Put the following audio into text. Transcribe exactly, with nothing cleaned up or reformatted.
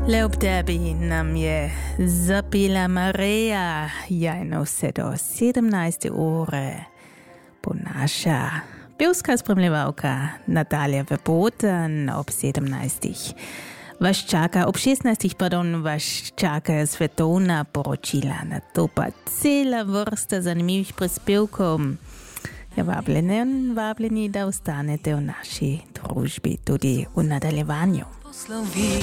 Lep tebi nam je zapila Maria, jajno se do sedemnaeste ure ponaša pevska spremljevalka Natalija Veboten ob sedemnajstih. Vaš čaka, ob šestnajstih, pardon, vaš čaka svetovna poročila, na to pa cela vrsta zanimivih prispevkov. Ja, vabljeni in vabljeni, da ostanete v naši družbi tudi v nadaljevanju.